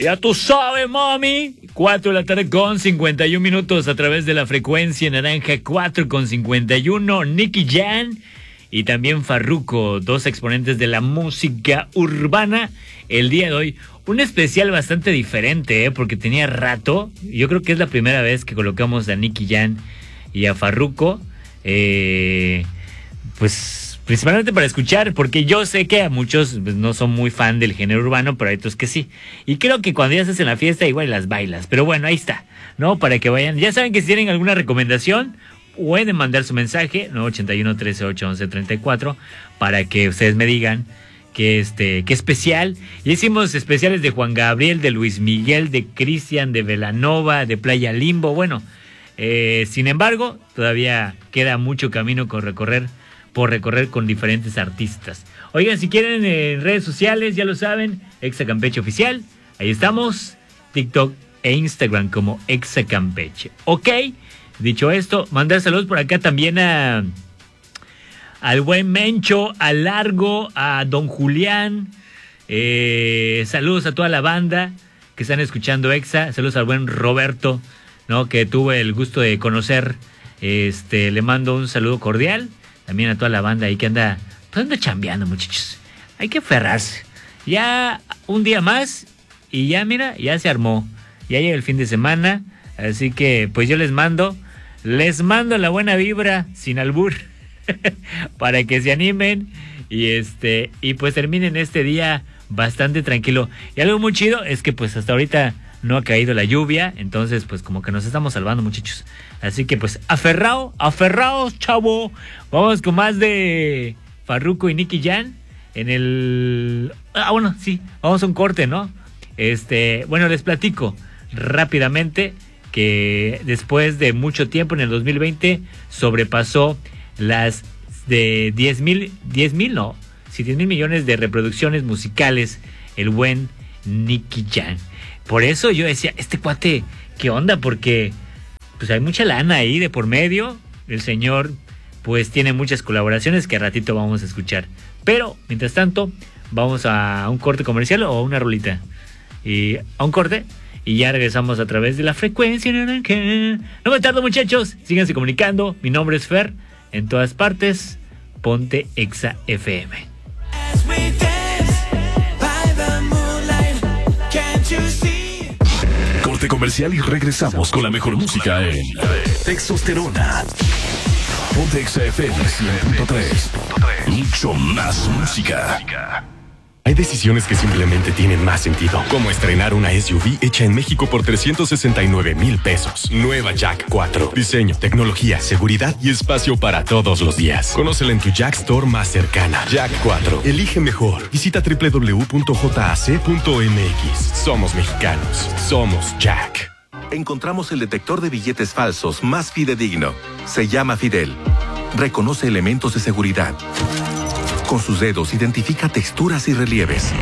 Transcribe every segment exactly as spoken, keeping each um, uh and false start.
Ya tú sabes, mami. cuatro de la tarde con cincuenta y un minutos a través de la frecuencia naranja cuatro con cincuenta y uno. Nicky Jam y también Farruko, dos exponentes de la música urbana. El día de hoy, un especial bastante diferente, ¿eh? Porque tenía rato. Yo creo que es la primera vez que colocamos a Nicky Jam y a Farruko. Eh, pues principalmente para escuchar, porque yo sé que a muchos pues, no son muy fan del género urbano, pero hay otros que sí. Y creo que cuando ya estás en la fiesta, igual las bailas. Pero bueno, ahí está, ¿no? Para que vayan. Ya saben que si tienen alguna recomendación, pueden mandar su mensaje, nueve ochenta y uno, trece, ocho, once, treinta y cuatro, para que ustedes me digan que este, qué especial. Y hicimos especiales de Juan Gabriel, de Luis Miguel, de Cristian, de Belanova, de Playa Limbo. Bueno, eh, sin embargo, todavía queda mucho camino por recorrer, por recorrer con diferentes artistas. Oigan, si quieren en redes sociales, ya lo saben, Exa Campeche Oficial, ahí estamos, TikTok e Instagram como Exa Campeche. Ok, dicho esto, mandar saludos por acá también a al buen Mencho, a Largo, a Don Julián, eh, saludos a toda la banda que están escuchando Exa, saludos al buen Roberto, ¿no? Que tuve el gusto de conocer, este, le mando un saludo cordial. También a toda la banda ahí que anda, pues anda chambeando, muchachos. Hay que aferrarse. Ya un día más y ya, mira, ya se armó. Ya llega el fin de semana, así que pues yo les mando, les mando la buena vibra, sin albur, para que se animen y este y pues terminen este día bastante tranquilo. Y algo muy chido es que pues hasta ahorita no ha caído la lluvia, entonces pues como que nos estamos salvando, muchachos. Así que pues aferrao, aferraos, chavo. Vamos con más de Farruko y Nicky Jam en el... Ah, bueno, sí, vamos a un corte, ¿no? Este, bueno, les platico rápidamente que después de mucho tiempo, en el dos mil veinte, sobrepasó las de diez mil, diez mil no, sí, diez mil millones de reproducciones musicales, el buen Nicky Jam. Por eso yo decía, este cuate, ¿qué onda? Porque pues hay mucha lana ahí de por medio. El señor pues tiene muchas colaboraciones que a ratito vamos a escuchar. Pero, mientras tanto, vamos a un corte comercial o a una rolita. Y a un corte y ya regresamos a través de la frecuencia naranja. No me tardo, muchachos. Síganse comunicando. Mi nombre es Fer. En todas partes, ponte Exa F M. Corte comercial y regresamos con la mejor música en Testosterona. Ponte Exa F M cien punto tres. Mucho más música. Hay decisiones que simplemente tienen más sentido, como estrenar una S U V hecha en México por trescientos sesenta y nueve mil pesos. Nueva Jack cuatro. Diseño, tecnología, seguridad y espacio para todos los días. Conócela en tu Jack Store más cercana. Jack cuatro. Elige mejor. Visita doble u doble u doble u punto j a c punto m x. Somos mexicanos. Somos Jack. Encontramos el detector de billetes falsos más fidedigno. Se llama Fidel. Reconoce elementos de seguridad. Con sus dedos identifica texturas y relieves.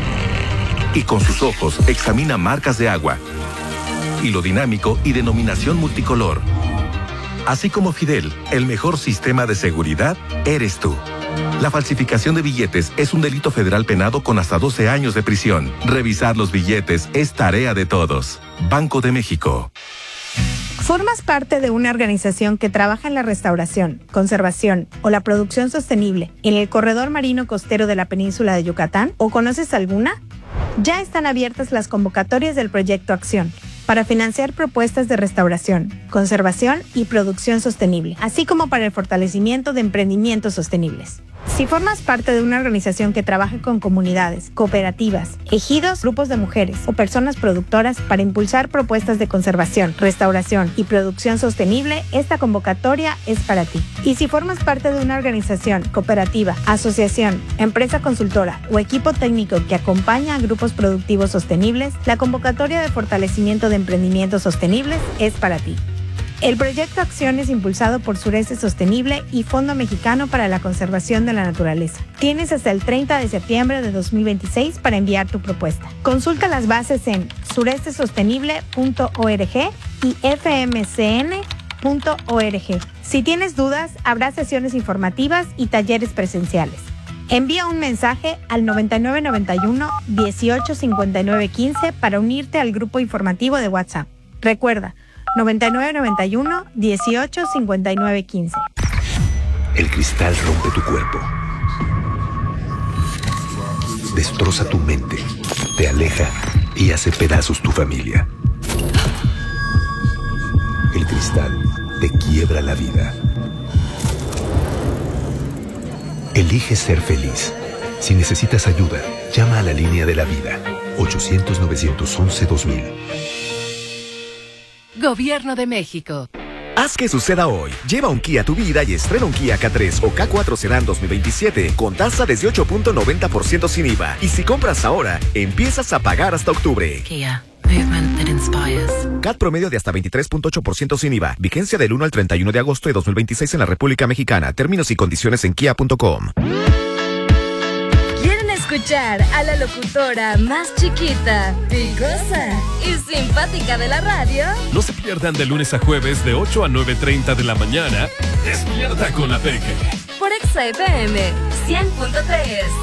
Y con sus ojos examina marcas de agua. Hilo dinámico y denominación multicolor. Así como Fidel, el mejor sistema de seguridad eres tú. La falsificación de billetes es un delito federal penado con hasta doce años de prisión. Revisar los billetes es tarea de todos. Banco de México. ¿Formas parte de una organización que trabaja en la restauración, conservación o la producción sostenible en el corredor marino costero de la península de Yucatán? ¿O conoces alguna? Ya están abiertas las convocatorias del Proyecto Acción para financiar propuestas de restauración, conservación y producción sostenible, así como para el fortalecimiento de emprendimientos sostenibles. Si formas parte de una organización que trabaja con comunidades, cooperativas, ejidos, grupos de mujeres o personas productoras para impulsar propuestas de conservación, restauración y producción sostenible, esta convocatoria es para ti. Y si formas parte de una organización, cooperativa, asociación, empresa consultora o equipo técnico que acompaña a grupos productivos sostenibles, la convocatoria de fortalecimiento de emprendimientos sostenibles es para ti. El proyecto Acción es impulsado por Sureste Sostenible y Fondo Mexicano para la Conservación de la Naturaleza. Tienes hasta el treinta de septiembre de dos mil veintiséis para enviar tu propuesta. Consulta las bases en sureste sostenible punto org y f m c n punto org. Si tienes dudas, habrá sesiones informativas y talleres presenciales. Envía un mensaje al noventa y nueve noventa y uno dieciocho cincuenta y nueve quince para unirte al grupo informativo de WhatsApp. Recuerda, noventa y nueve noventa y uno dieciocho cincuenta y nueve quince. El cristal rompe tu cuerpo. Destroza tu mente, te aleja y hace pedazos tu familia. El cristal te quiebra la vida. Elige ser feliz. Si necesitas ayuda, llama a la línea de la vida. ochocientos nueve once dos mil. Gobierno de México. Haz que suceda hoy. Lleva un Kia a tu vida y estrena un Kia K tres o K cuatro Sedan dos mil veintisiete con tasa desde ocho punto noventa por ciento sin I V A. Y si compras ahora, empiezas a pagar hasta octubre. Kia. Movement that inspires. C A T promedio de hasta veintitrés punto ocho por ciento sin I V A. Vigencia del uno al treinta y uno de agosto de dos mil veintiséis en la República Mexicana. Términos y condiciones en kia punto com. ¿Quieren escuchar a la locutora más chiquita, picosa y simpática de la radio? No se pierdan de lunes a jueves de ocho a nueve treinta de la mañana. Despierta con la Peque. Por Exa F M cien punto tres.